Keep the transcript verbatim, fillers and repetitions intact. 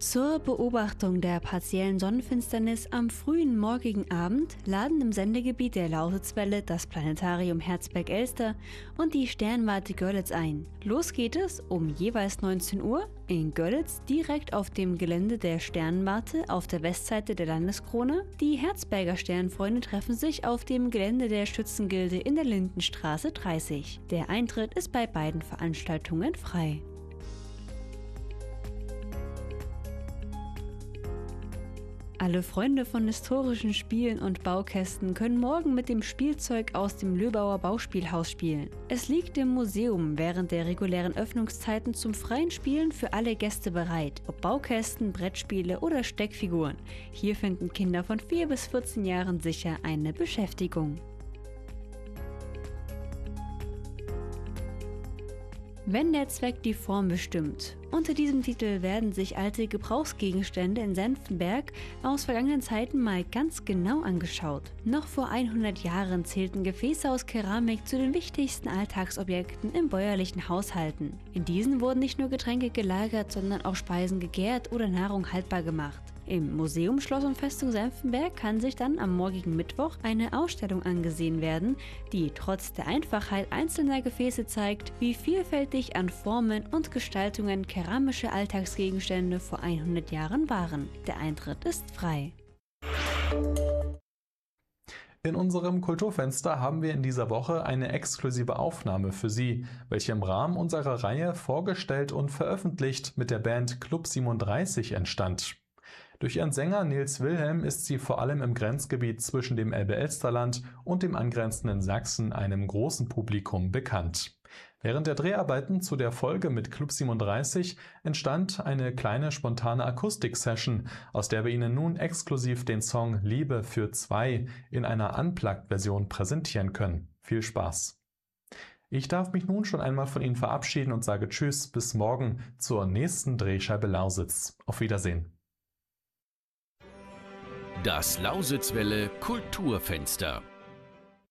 Zur Beobachtung der partiellen Sonnenfinsternis am frühen morgigen Abend laden im Sendegebiet der Lausitzwelle das Planetarium Herzberg-Elster und die Sternwarte Görlitz ein. Los geht es um jeweils neunzehn Uhr in Görlitz direkt auf dem Gelände der Sternwarte auf der Westseite der Landeskrone. Die Herzberger Sternfreunde treffen sich auf dem Gelände der Schützengilde in der Lindenstraße dreißig. Der Eintritt ist bei beiden Veranstaltungen frei. Alle Freunde von historischen Spielen und Baukästen können morgen mit dem Spielzeug aus dem Löbauer Bauspielhaus spielen. Es liegt im Museum während der regulären Öffnungszeiten zum freien Spielen für alle Gäste bereit, ob Baukästen, Brettspiele oder Steckfiguren. Hier finden Kinder von vier bis vierzehn Jahren sicher eine Beschäftigung. Wenn der Zweck die Form bestimmt. Unter diesem Titel werden sich alte Gebrauchsgegenstände in Senftenberg aus vergangenen Zeiten mal ganz genau angeschaut. Noch vor hundert Jahren zählten Gefäße aus Keramik zu den wichtigsten Alltagsobjekten in bäuerlichen Haushalten. In diesen wurden nicht nur Getränke gelagert, sondern auch Speisen gegärt oder Nahrung haltbar gemacht. Im Museum Schloss und Festung Senftenberg kann sich dann am morgigen Mittwoch eine Ausstellung angesehen werden, die trotz der Einfachheit einzelner Gefäße zeigt, wie vielfältig an Formen und Gestaltungen keramische Alltagsgegenstände vor hundert Jahren waren. Der Eintritt ist frei. In unserem Kulturfenster haben wir in dieser Woche eine exklusive Aufnahme für Sie, welche im Rahmen unserer Reihe Vorgestellt und veröffentlicht mit der Band Club siebenunddreißig entstand. Durch ihren Sänger Nils Wilhelm ist sie vor allem im Grenzgebiet zwischen dem Elbe-Elster-Land und dem angrenzenden Sachsen einem großen Publikum bekannt. Während der Dreharbeiten zu der Folge mit Club siebenunddreißig entstand eine kleine spontane Akustik-Session, aus der wir Ihnen nun exklusiv den Song Liebe für zwei in einer Unplugged-Version präsentieren können. Viel Spaß! Ich darf mich nun schon einmal von Ihnen verabschieden und sage Tschüss, bis morgen zur nächsten Drehscheibe Lausitz. Auf Wiedersehen! Das Lausitzwelle Kulturfenster.